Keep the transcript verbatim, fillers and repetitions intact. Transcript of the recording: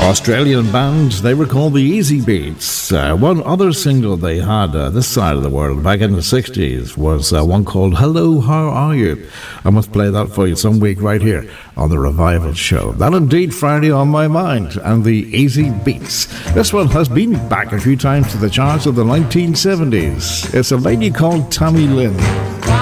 Australian band, they were called the Easy Beats. Uh, one other single they had uh, this side of the world back in the sixties was uh, one called Hello, How Are You? I must play that for you some week right here on the Revival Show. That indeed Friday on My Mind and the Easy Beats. This one has been back a few times to the charts of the nineteen seventies. It's a lady called Tammy Lynn.